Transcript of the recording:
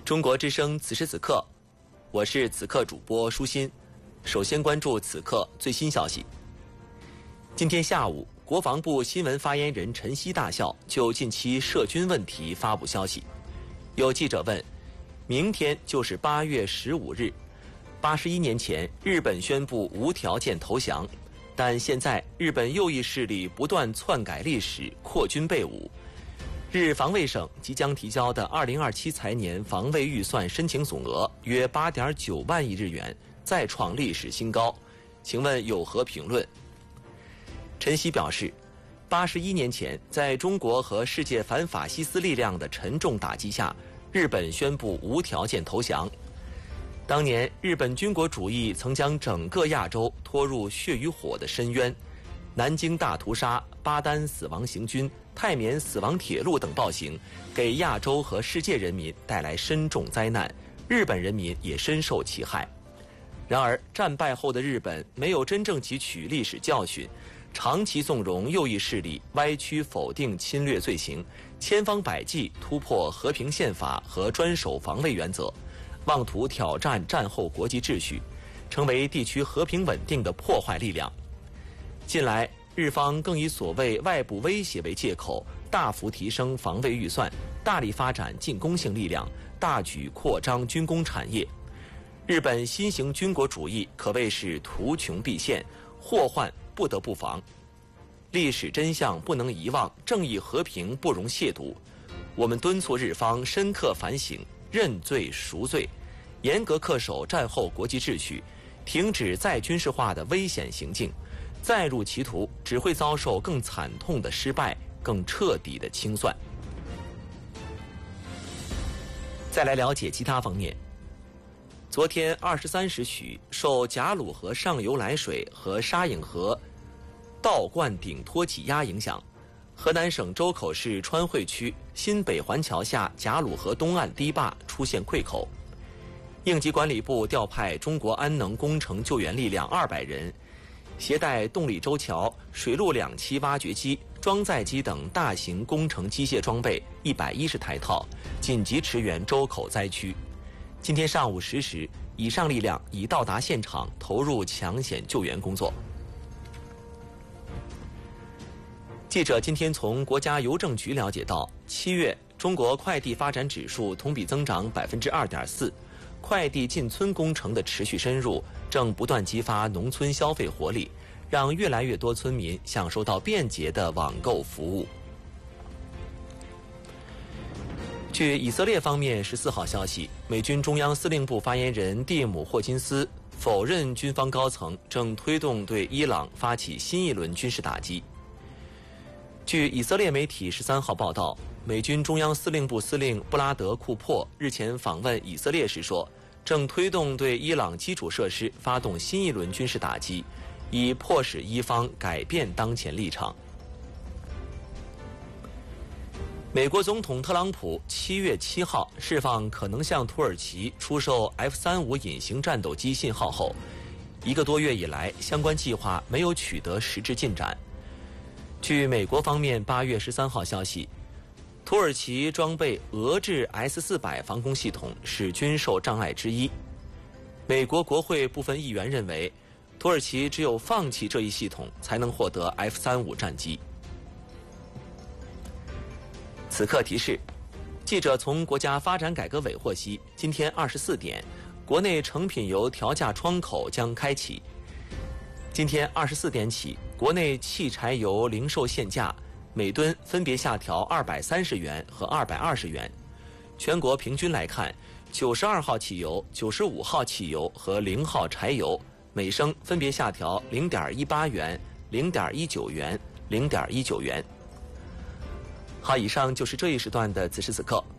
中国之声此时此刻，我是此刻主播舒心。首先关注此刻最新消息。今天下午，国防部新闻发言人陈希大校就近期涉军问题发布消息。有记者问，明天就是8月15日，81年前日本宣布无条件投降，但现在日本右翼势力不断篡改历史，扩军备武。日防卫省即将提交的2027财年防卫预算申请总额约8.9万亿日元，再创历史新高。请问有何评论？陈希表示，81年前，在中国和世界反法西斯力量的沉重打击下，日本宣布无条件投降。当年，日本军国主义曾将整个亚洲拖入血与火的深渊。南京大屠杀、巴丹死亡行军、泰缅死亡铁路等暴行，给亚洲和世界人民带来深重灾难，日本人民也深受其害。然而，战败后的日本没有真正汲取历史教训，长期纵容右翼势力歪曲否定侵略罪行，千方百计突破和平宪法和专守防卫原则，妄图挑战战后国际秩序，成为地区和平稳定的破坏力量。近来，日方更以所谓外部威胁为借口，大幅提升防卫预算，大力发展进攻性力量，大举扩张军工产业。日本新型军国主义可谓是图穷匕现，祸患不得不防。历史真相不能遗忘，正义和平不容亵渎。我们敦促日方深刻反省，认罪赎罪，严格恪守战后国际秩序，停止再军事化的危险行径。再入歧途，只会遭受更惨痛的失败，更彻底的清算。再来了解其他方面。昨天23时许，受贾鲁河上游来水和沙影河倒灌顶托挤压影响，河南省周口市川汇区新北环桥下贾鲁河东岸堤坝出现溃口。应急管理部调派中国安能工程救援力量200人，携带动力周桥、水陆两栖挖掘机、装载机等大型工程机械装备110台套，紧急驰援周口灾区。今天上午10时，以上力量已到达现场，投入抢险救援工作。记者今天从国家邮政局了解到，7月中国快递发展指数同比增长2.4%，快递进村工程的持续深入，正不断激发农村消费活力，让越来越多村民享受到便捷的网购服务。据以色列方面14号消息，美军中央司令部发言人蒂姆·霍金斯否认军方高层正推动对伊朗发起新一轮军事打击。据以色列媒体13号报道，美军中央司令部司令布拉德·库珀日前访问以色列时说，正推动对伊朗基础设施发动新一轮军事打击，以迫使伊方改变当前立场。美国总统特朗普7月7号释放可能向土耳其出售 F-35隐形战斗机信号后，1个多月以来，相关计划没有取得实质进展。据美国方面8月13号消息，土耳其装备俄制 S-400防空系统是军售障碍之一。美国国会部分议员认为，土耳其只有放弃这一系统，才能获得 F-35战机。此刻提示，记者从国家发展改革委获悉，今天24点，国内成品油调价窗口将开启。今天24点起，国内汽柴油零售限价每吨分别下调230元和220元。全国平均来看，92号汽油、95号汽油和0号柴油每升分别下调0.18元、0.19元、0.19元。好，以上就是这一时段的此时此刻。